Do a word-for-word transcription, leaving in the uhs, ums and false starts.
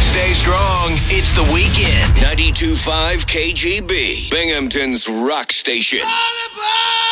Stay strong. It's the weekend. ninety-two point five K G B, Binghamton's rock station. Lullaby!